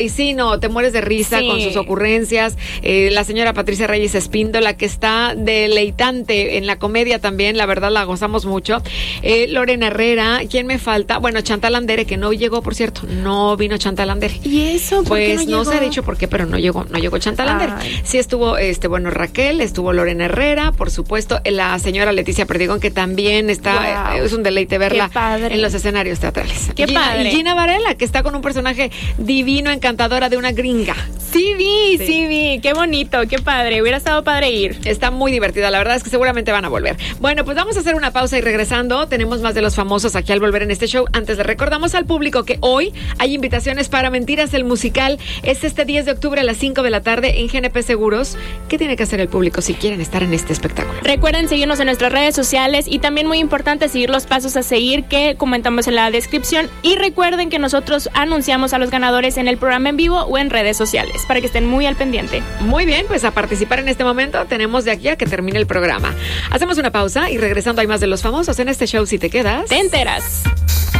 Y sí, no, te mueres de risa con sus ocurrencias. La señora Patricia Reyes Espíndola, que está deleitante en la comedia también, la verdad la gozamos mucho. Lorena Herrera, ¿quién me falta? Bueno, Chantal Andere, que no llegó, por cierto, no vino Chantal Andere. ¿Y eso? ¿Por qué no llegó? Se ha dicho por qué, pero no llegó Chantal Andere. Sí estuvo, Raquel, estuvo Lorena Herrera, por supuesto, la señora Leticia Perdigón, que también está, es un deleite verla en los escenarios teatrales. ¡Qué padre! Y Gina Varela, que está con un personaje divino, encantadora de una gringa. Sí vi, qué bonito, qué padre, hubiera estado padre ir. Está muy divertida, la verdad es que seguramente van a volver. Bueno, pues vamos a hacer una pausa y regresando, tenemos más de los famosos aquí al volver en este show. Antes le recordamos al público que hoy hay invitaciones para Mentiras el Musical. Es este 10 de octubre a las 5 de la tarde en GNP Seguros. ¿Qué tiene que hacer el público si quieren estar en este espectáculo? Recuerden seguirnos en nuestras redes sociales y también muy importante seguir los pasos a seguir que comentamos en la descripción, y recuerden que nosotros anunciamos a los ganadores en el programa en vivo o en redes sociales para que estén muy al pendiente. Muy bien, pues a participar en este momento tenemos de aquí a que termine el programa. Hacemos una pausa y regresando hay más de los famosos en este show. Si te quedas, te enteras.